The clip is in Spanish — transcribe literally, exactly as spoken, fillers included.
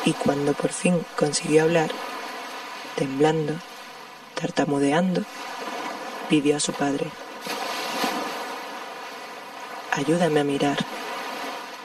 y cuando por fin consiguió hablar, temblando, tartamudeando, pidió a su padre: «Ayúdame a mirar».